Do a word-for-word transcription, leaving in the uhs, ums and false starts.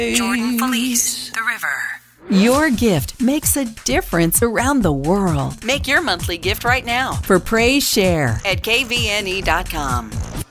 Jordan Felice, The River. Your gift makes a difference around the world. Make your monthly gift right now for Praise Share at K V N E dot com.